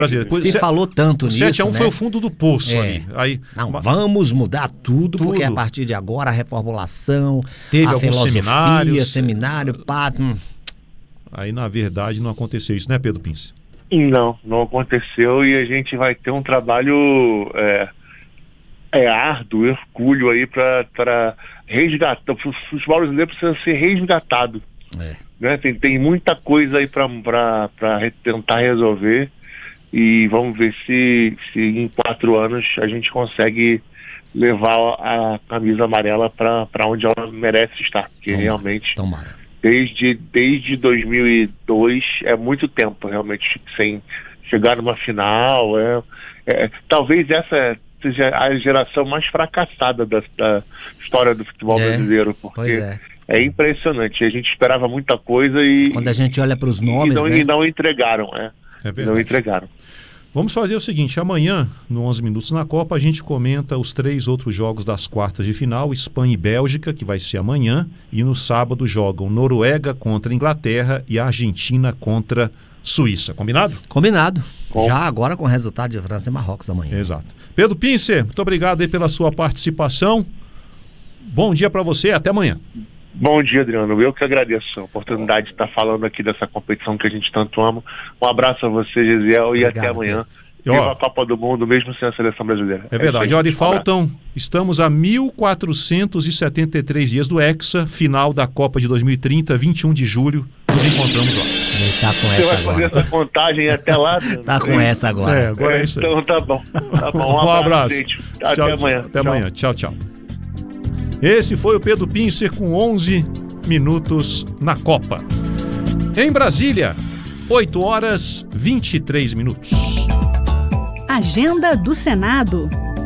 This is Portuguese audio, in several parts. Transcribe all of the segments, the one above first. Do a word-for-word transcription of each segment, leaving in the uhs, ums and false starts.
Depois, se falou tanto nisso, sete a um né? foi o fundo do poço É. ali. Aí, Não, uma... vamos mudar tudo, tudo, porque a partir de agora a reformulação, teve a alguns filosofia, seminários, seminário, pá, hum. Aí, na verdade, não aconteceu isso, né, Pedro Pince? Não, não aconteceu e a gente vai ter um trabalho é, é árduo, hercúleo aí para resgatar. O futebol brasileiro precisa ser resgatado. É. Né? Tem, tem muita coisa aí para tentar resolver e vamos ver se, se em quatro anos a gente consegue levar a camisa amarela para onde ela merece estar, porque Tomara, realmente tomara. desde, desde dois mil e dois é muito tempo realmente sem chegar numa final. É, é, talvez essa seja a geração mais fracassada da, da história do futebol É, brasileiro, porque pois é. é impressionante. A gente esperava muita coisa e, Quando a gente olha para os nomes, e, não, né? e não entregaram. É. É verdade. Não entregaram. Vamos fazer o seguinte, amanhã, no onze Minutos na Copa, a gente comenta os três outros jogos das quartas de final, Espanha e Bélgica, que vai ser amanhã, e no sábado jogam Noruega contra Inglaterra e Argentina contra Suíça. Combinado? Combinado. Bom. Já agora com o resultado de França e Marrocos amanhã. Exato. Pedro Pince, muito obrigado aí pela sua participação. Bom dia para você, até amanhã. Bom dia, Adriano. Eu que agradeço a oportunidade de estar falando aqui dessa competição que a gente tanto ama. Um abraço a você, Gesiel, e Obrigado, até amanhã. E, Viva ó, a Copa do Mundo, mesmo sem a seleção brasileira. É verdade. isso aí. Olha, e Um abraço. faltam, estamos a mil quatrocentos e setenta e três dias do Hexa, final da Copa de dois mil e trinta, vinte e um de julho. Nos encontramos lá. Ele tá com Você essa vai agora. fazer essa contagem até lá, Adriano? Tá com essa agora. É, agora é É, isso aí. então tá bom. Tá bom. Um, Um abraço. gente. Até Tchau, amanhã. Até Tchau. amanhã. Tchau, tchau. Esse foi o Pedro Pincer com onze minutos na Copa. Em Brasília, oito horas e vinte e três minutos. Agenda do Senado.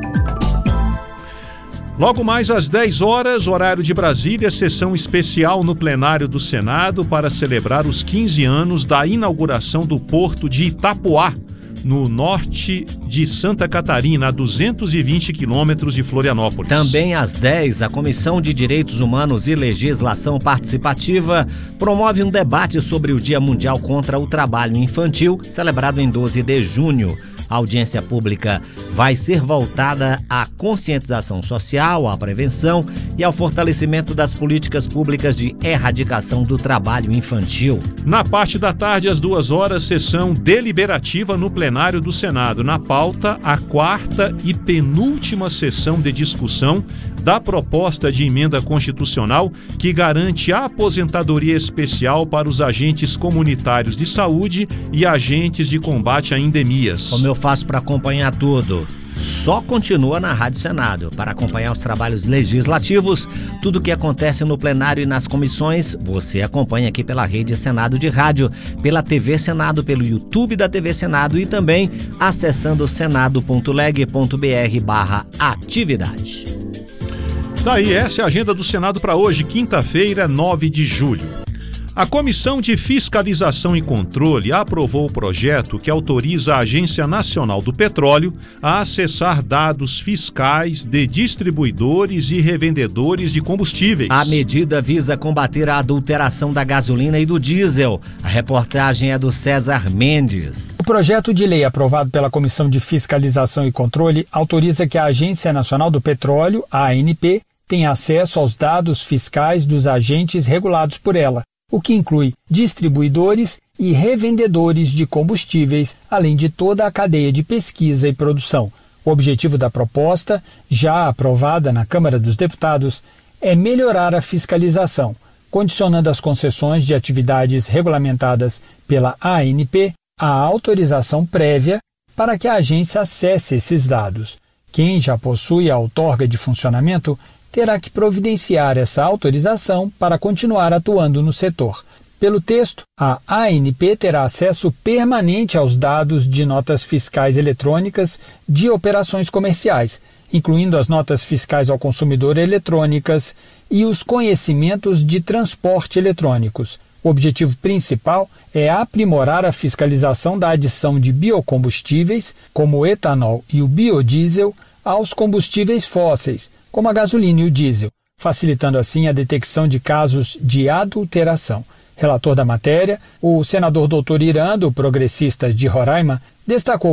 Logo mais às dez horas, horário de Brasília, sessão especial no plenário do Senado para celebrar os quinze anos da inauguração do porto de Itapoá, no norte de Santa Catarina, a duzentos e vinte quilômetros de Florianópolis. Também às dez, a Comissão de Direitos Humanos e Legislação Participativa promove um debate sobre o Dia Mundial contra o Trabalho Infantil, celebrado em doze de junho. A audiência pública vai ser voltada à conscientização social, à prevenção e ao fortalecimento das políticas públicas de erradicação do trabalho infantil. Na parte da tarde, às duas horas, sessão deliberativa no plenário do Senado. Na pauta, a quarta e penúltima sessão de discussão da proposta de emenda constitucional que garante a aposentadoria especial para os agentes comunitários de saúde e agentes de combate a endemias. Como eu faço para acompanhar tudo? Só continua na Rádio Senado. Para acompanhar os trabalhos legislativos, tudo o que acontece no plenário e nas comissões, você acompanha aqui pela Rede Senado de Rádio, pela T V Senado, pelo YouTube da T V Senado e também acessando senado.leg.br barra atividade. Daí, essa é a agenda do Senado para hoje, quinta-feira, nove de julho. A Comissão de Fiscalização e Controle aprovou o projeto que autoriza a Agência Nacional do Petróleo a acessar dados fiscais de distribuidores e revendedores de combustíveis. A medida visa combater a adulteração da gasolina e do diesel. A reportagem é do César Mendes. O projeto de lei aprovado pela Comissão de Fiscalização e Controle autoriza que a Agência Nacional do Petróleo, a ANP, tenha acesso aos dados fiscais dos agentes regulados por ela, o que inclui distribuidores e revendedores de combustíveis, além de toda a cadeia de pesquisa e produção. O objetivo da proposta, já aprovada na Câmara dos Deputados, é melhorar a fiscalização, condicionando as concessões de atividades regulamentadas pela A N P à autorização prévia para que a agência acesse esses dados. Quem já possui a outorga de funcionamento terá que providenciar essa autorização para continuar atuando no setor. Pelo texto, a A N P terá acesso permanente aos dados de notas fiscais eletrônicas de operações comerciais, incluindo as notas fiscais ao consumidor eletrônicas e os conhecimentos de transporte eletrônicos. O objetivo principal é aprimorar a fiscalização da adição de biocombustíveis, como o etanol e o biodiesel, aos combustíveis fósseis, como a gasolina e o diesel, facilitando assim a detecção de casos de adulteração. Relator da matéria, o senador doutor Irã, do Progressistas de Roraima, destacou